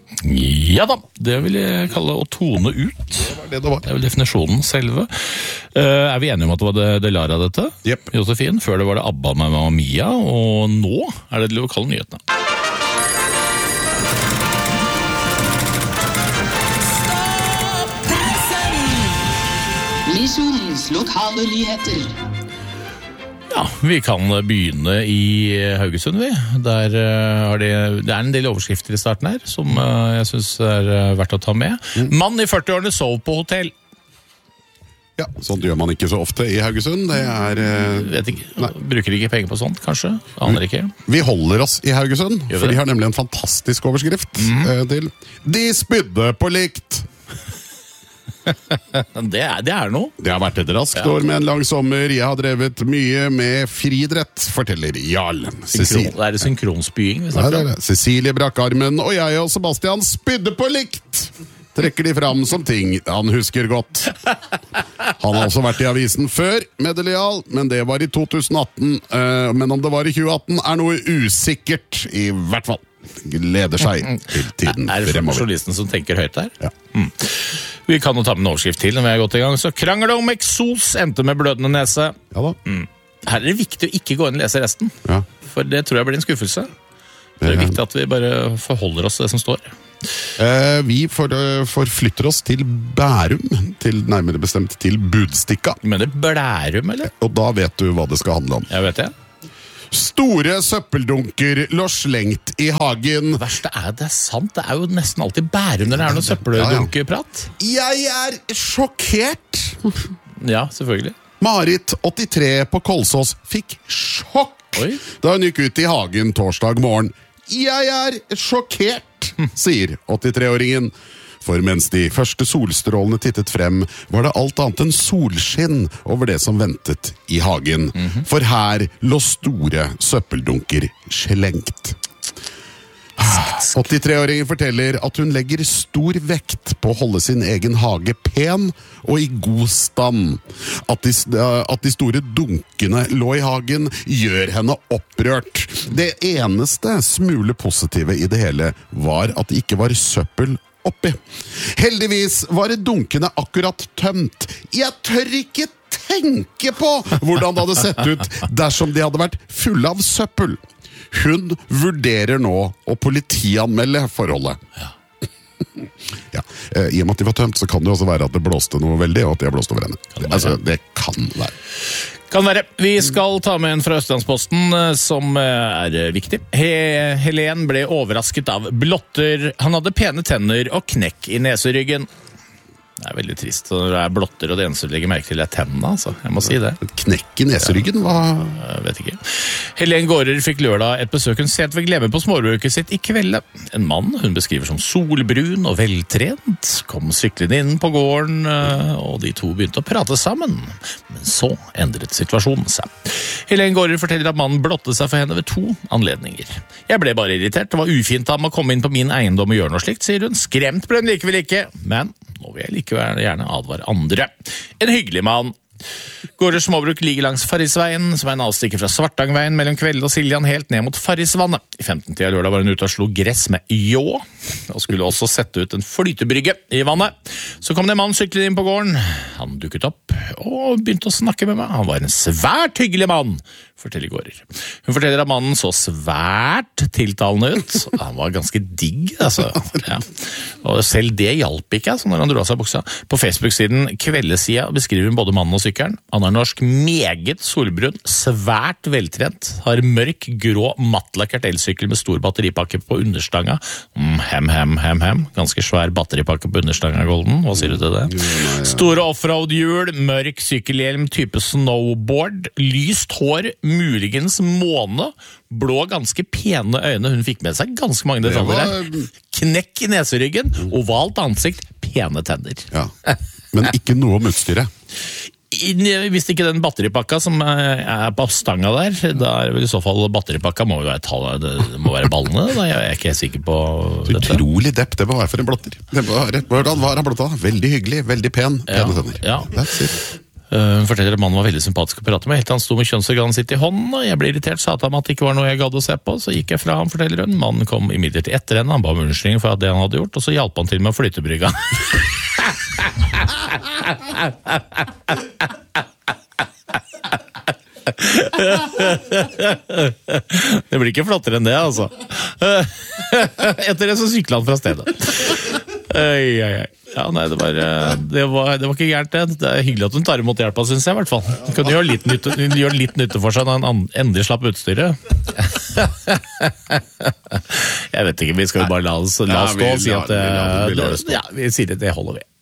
Ja da, det vil jeg kalle å tone ut. Det var. Det vel definisjonen selve. Er vi enige om at det var det Lara dette? Yep. Josefin, før det var det ABBA med Mamma Mia, og nå det de lokale nyhetene. Misjonens lokale nyheter. Ja, vi kan begynne i Haugesund, vi. Der det en del overskrifter i starten her, som jeg synes verdt å ta med. Mann i 40-årene sov på hotell. Ja, sånt gjør man ikke så ofte i Haugesund. Det Vet ikke, bruker ikke penger på sånt, kanskje? Aner ikke. Vi holder oss i Haugesund, for de har nemlig en fantastisk overskrift til «De spydde på likt». Det noe. Det har vært et raskt år med en lang sommer. Jeg har drevet mye med friidrett, forteller Jarl. Det det synkronsbying vi snakker om. Cecilie brakk armen, og jeg og Sebastian spydde på likt. Trekker de fram som ting han husker godt. Han har også vært i avisen før, medelial, men det var i 2018. Men om det var i 2018 noe usikkert, i hvert fall. Gleder seg til tiden fremover. Det journalisten som tenker høyt der? Ja. Vi kan jo ta med en overskrift til når vi gått i gang. Så krangel om eksos endte med blødende nese. Ja da. Her det viktig å ikke gå inn og lese resten. Ja. For det tror jeg blir en skuffelse. Det viktig at vi bare forholder oss til det som står. Vi forflytter oss til Bærum, nærmere bestemt til Budstikka. Du mener Blærum, eller? Og da vet du hva det skal handle om. Jeg vet det. Store søppeldunker lå slengt i hagen. Verste det sant? Det jo nesten alltid Bærum når det noe søppeldunkerprat. Jeg sjokkert. Ja, selvfølgelig. Marit, 83 på Kolsås, fikk sjokk da hun gikk ut i hagen torsdag morgen. Jeg sjokkert, sier 83-åringen. For mens de første solstrålene tittet frem, var det alt annet enn solskinn over det som ventet i hagen. For her lå store søppeldunker slengt. 83-åringen forteller at hun legger stor vekt på å holde sin egen hage pen og i god stand. At de store dunkene lå i hagen gjør henne opprørt. Det eneste smule positive i det hele var at det ikke var søppel oppi. Heldigvis var dunkene akkurat tømt. Jeg tør ikke tenke på hvordan det hadde sett ut dersom de hadde vært fulle av søppel. Hun vurderer nå å politianmelde forholdet. Ja, i og med at de var tømt, så kan det også være at det blåste noe veldig, og at de har blåst over henne. Det kan være. Kan være. Vi skal ta med en fra Østlandsposten som viktig. Helen ble overrasket av blotter. Han hadde pene tenner og knekk i neseryggen. Det veldig trist når det blotter, og det eneste du legger merke til tennene, altså. Jeg må si det. Et knekk i neseryggen? Jeg vet ikke. Helen Gårder fikk lørdag et besøk hun sent ved glemme på småbruket sitt i kvelde. En mann hun beskriver som solbrun og veltrent, kom syklende inn på gården, og de to begynte å prate sammen. Men så endret situasjonen seg. Helen Gårder forteller at mannen blottet seg for henne ved 2 anledninger. Jeg ble bare irritert, det var ufint av ham å komme inn på min eiendom og gjøre noe slikt, sier hun. Skremt ble hun likevel ikke, men nå vil jeg likevel gjerne advare andre. En hyggelig mann. Gårders småbruk ligger langs Farrisveien, som en avstikker fra Svartangveien mellom Kvelde og Siljan helt ned mot Farrisvannet. I 15-tida lørdag var hun ute og slo gress med jå, og skulle også sette ut en flytebrygge i vannet. Så kom det en mann syklende inn på gården. Han dukket opp og begynte å snakke med meg. Han var en svært hyggelig mann, forteller Gårder. Hun forteller at mannen så svært tiltalende ut. Han var ganske digg, altså. Ja. Og selv det hjalp ikke, altså, når han dro av seg buksa. På Facebook-siden Kveldesida beskriver hun både mannen og sykkelen. Han er norsk, meget solbrun, svært veltrent, har mørk, grå, mattlakkert elsykkel med stor batteripakke på understanga. Ganske svær batteripakke på understanga, Golden. Hva sier du til det? Store offroad-hjul, mørk sykkelhjelm, type snowboard, lyst hår, muligens måne, blå, ganske pene øyne. Hun fikk med seg ganske mange detaljer her. Knekk i neseryggen, ovalt ansikt, pene tenner. Ja, men ikke noe om utstyret. Hvis ikke den batteripakka som på stanga der, da vel i så fall batteripakka må jo være, det må være ballene, da jeg ikke sikker på dette. Utrolig depp, det må være for en blotter. Hvordan var han blotta? Veldig hyggelig, veldig pen, pene tenner. Ja. That's it. Hun forteller at mannen var veldig sympatisk å prate med, helt til han sto med kjønnsorganet sitt i hånden, og jeg ble irritert, sa til ham at det ikke var noe jeg gadd å se på, så gikk jeg fra ham, forteller hun. Mannen kom imidlertid etter henne, han ba om unnskyldning for det han hadde gjort, og så hjalp han til med å flytte brygga. Det blir ikke flottere enn det, altså. Etter det så syklet han fra stedet. Ja, nei, det var ikke gærent det. Det er hyggelig at hun tar imot hjelpa, synes jeg i hvert fall. Hun kunne gjøre litt nytte for seg når han endelig slapp utstyret. Jeg vet ikke, vi skal jo bare la oss stå og si at vi sier det holder vi.